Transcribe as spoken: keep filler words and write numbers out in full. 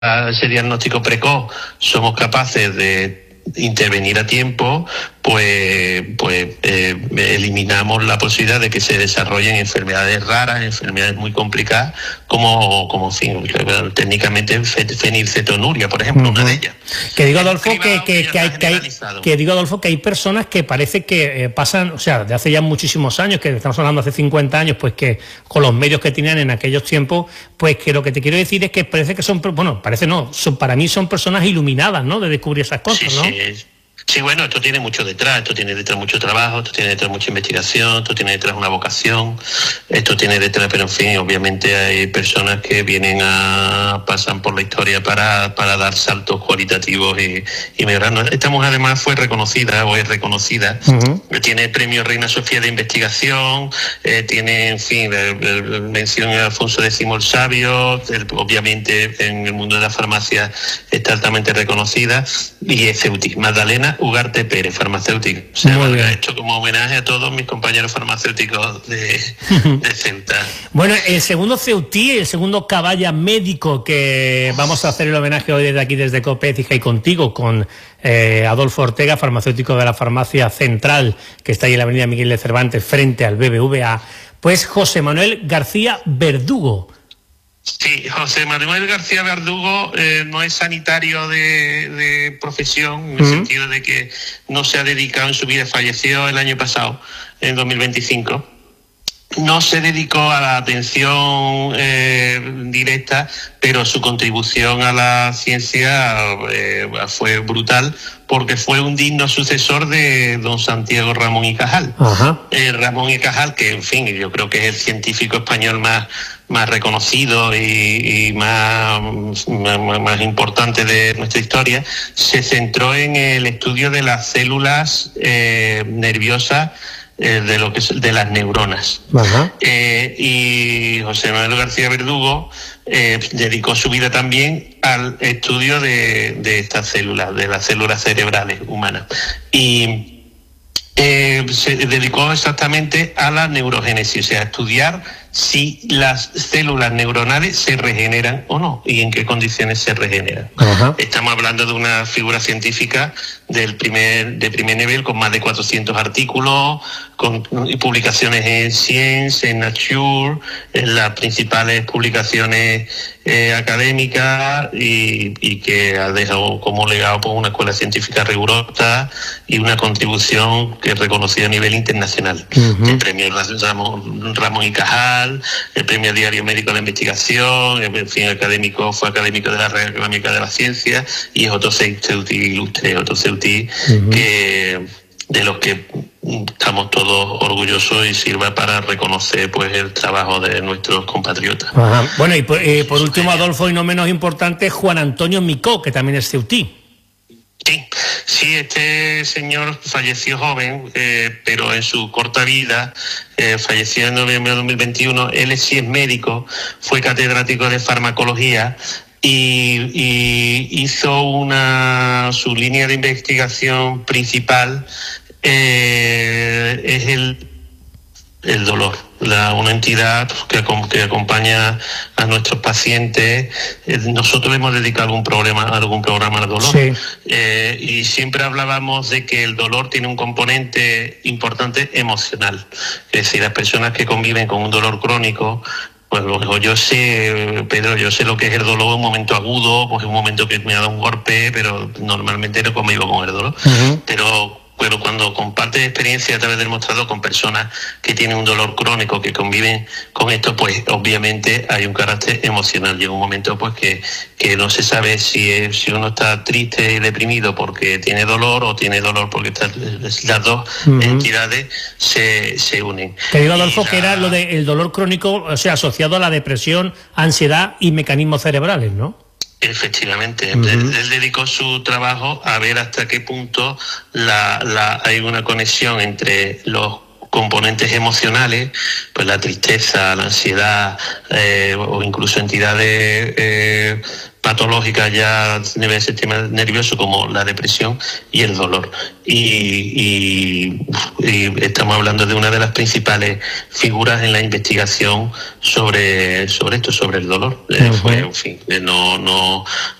ese diagnóstico precoz somos capaces de intervenir a tiempo, pues pues eh, eliminamos la posibilidad de que se desarrollen enfermedades raras, enfermedades muy complicadas, como, como en fin, técnicamente fenilcetonuria, por ejemplo, uh-huh. una de ellas. Que digo, Adolfo, que, que, que, hay, que, hay, que digo, Adolfo, que hay personas que parece que eh, pasan, o sea, de hace ya muchísimos años, que estamos hablando hace cincuenta años, pues que con los medios que tenían en aquellos tiempos, pues que lo que te quiero decir es que parece que son, bueno, parece no, son, para mí son personas iluminadas, ¿no?, de descubrir esas cosas, sí, ¿no? Sí. Sí, bueno, esto tiene mucho detrás, esto tiene detrás mucho trabajo, esto tiene detrás mucha investigación, esto tiene detrás una vocación, esto tiene detrás, pero en fin, obviamente hay personas que vienen a, pasan por la historia para, para dar saltos cualitativos y, y mejorar. Esta mujer además fue reconocida, o es reconocida, uh-huh. tiene el premio Reina Sofía de Investigación, eh, tiene, en fin, la, la mención a Alfonso X el Sabio, el, obviamente en el mundo de la farmacia está altamente reconocida, y es Ceuti, Magdalena Ugarte Pérez, farmacéutica. O sea, bueno, hecho como homenaje a todos mis compañeros farmacéuticos de, de Ceuta. Bueno, el segundo Ceutí, el segundo caballa médico que vamos a hacer el homenaje hoy desde aquí, desde Copética y contigo, con eh, Adolfo Ortega, farmacéutico de la Farmacia Central, que está ahí en la avenida Miguel de Cervantes, frente al B B V A, pues José Manuel García Verdugo. Sí, José Manuel García Verdugo eh, no es sanitario de, de profesión, en el uh-huh. sentido de que no se ha dedicado en su vida, falleció el año pasado, en dos mil veinticinco. No se dedicó a la atención eh, directa, pero su contribución a la ciencia eh, fue brutal, porque fue un digno sucesor de don Santiago Ramón y Cajal. Uh-huh. Eh, Ramón y Cajal, que en fin, yo creo que es el científico español más más reconocido y, y más, más, más importante de nuestra historia, se centró en el estudio de las células eh, nerviosas eh, de lo que es, de las neuronas. Uh-huh. Eh, y José Manuel García Verdugo eh, dedicó su vida también al estudio de, de estas células, de las células cerebrales humanas. Y Eh, se dedicó exactamente a la neurogénesis, o sea, a estudiar si las células neuronales se regeneran o no y en qué condiciones se regeneran. Uh-huh. Estamos hablando de una figura científica del primer de primer nivel, con más de cuatrocientos artículos, con publicaciones en Science, en Nature, en las principales publicaciones eh, académicas, y, y que ha dejado como legado pues, una escuela científica rigurosa y una contribución que es reconocida a nivel internacional. Uh-huh. El premio Ramón, Ramón y Cajal, el premio Diario Médico de la Investigación, en fin, académico, fue académico de la Real Academia de la Ciencia, y es otro Ceutí ilustre, otro Ceutí uh-huh. que de los que estamos todos orgullosos y sirva para reconocer pues el trabajo de nuestros compatriotas. Ajá. Bueno, y por, eh, por último, Adolfo, y no menos importante, Juan Antonio Micó, que también es ceutí. Sí, sí, este señor falleció joven, eh, pero en su corta vida, eh, falleció en noviembre de dos mil veintiuno, él sí es médico, fue catedrático de farmacología, y, y hizo una su línea de investigación principal eh, es el el dolor, la, una entidad que, que acompaña a nuestros pacientes. Eh, nosotros le hemos dedicado algún programa, algún programa al dolor, sí. eh, y siempre hablábamos de que el dolor tiene un componente importante emocional, es decir, las personas que conviven con un dolor crónico, pues yo sé, Pedro, yo sé lo que es el dolor, un momento agudo, pues un momento que me ha dado un golpe, pero normalmente no convivo con el dolor, uh-huh. pero pero cuando compartes experiencia a través del mostrador con personas que tienen un dolor crónico, que conviven con esto, pues obviamente hay un carácter emocional. Llega un momento pues que, que no se sabe si, es, si uno está triste y deprimido porque tiene dolor, o tiene dolor porque está, las dos uh-huh. entidades se, se unen. Te digo, Adolfo, la... que era lo del dolor crónico, o sea, asociado a la depresión, ansiedad y mecanismos cerebrales, ¿no? Efectivamente, uh-huh. él, él dedicó su trabajo a ver hasta qué punto la, la, hay una conexión entre los componentes emocionales, pues la tristeza, la ansiedad, eh, o incluso entidades eh, patológicas ya a nivel del sistema nervioso, como la depresión y el dolor. Y, y, y estamos hablando de una de las principales figuras en la investigación sobre, sobre esto, sobre el dolor. Uh-huh. Eh, fue, en fin, no, no